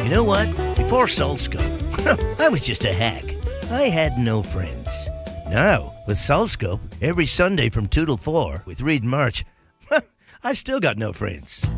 You know what? Before SoulScope, I was just a hack. I had no friends. Now, with SoulScope, every Sunday from 2 till 4 with Reed and March, I still got no friends.